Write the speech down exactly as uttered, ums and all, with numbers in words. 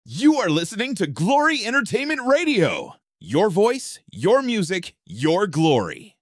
You are listening to Glory Entertainment Radio. Your voice, your music, your glory.